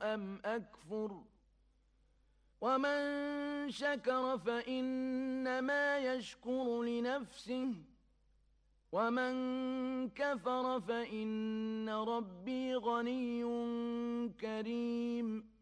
أم أكفر ومن شكر فإنما يشكر لنفسه ومن كفر فإن ربي غني كريم